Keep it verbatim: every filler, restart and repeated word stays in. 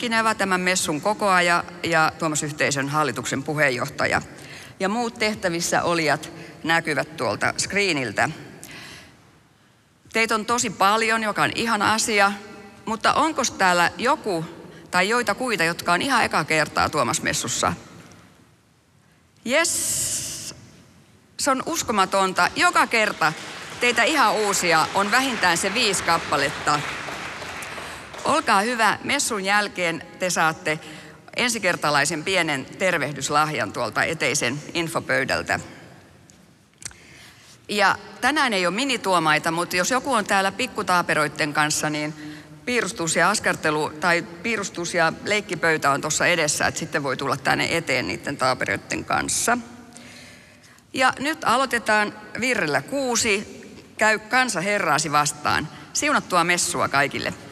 Mäkinevä, tämän messun kokoaja ja Tuomas-yhteisön hallituksen puheenjohtaja. Ja muut tehtävissä olijat näkyvät tuolta screeniltä. Teitä on tosi paljon, joka on ihana asia, mutta onko täällä joku tai joitakuita, jotka on ihan eka kertaa Tuomas-messussa? Jes, se on uskomatonta. Joka kerta teitä ihan uusia on vähintään se viisi kappaletta. Olkaa hyvä, messun jälkeen te saatte ensikertalaisen pienen tervehdyslahjan tuolta eteisen infopöydältä. Ja tänään ei ole minituomaita, mutta jos joku on täällä pikkutaaperoitten kanssa, niin piirustus ja askartelu tai piirustus ja leikkipöytä on tuossa edessä, että sitten voi tulla tänne eteen niiden taaperoitten kanssa. Ja nyt aloitetaan virrellä kuusi. Käy kansa Herraasi vastaan. Siunattua messua kaikille.